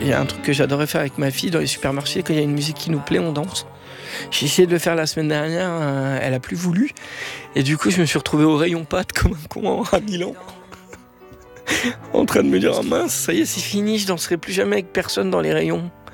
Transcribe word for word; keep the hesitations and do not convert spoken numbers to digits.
il y a un truc que j'adorais faire avec ma fille dans les supermarchés, quand il y a une musique qui nous plaît, on danse. J'ai essayé de le faire la semaine dernière, euh, elle a plus voulu. Et du coup, je me suis retrouvé au rayon pâtes comme un con à Milan. En train de me dire, oh mince, ça y est, c'est fini, je danserai plus jamais avec personne dans les rayons.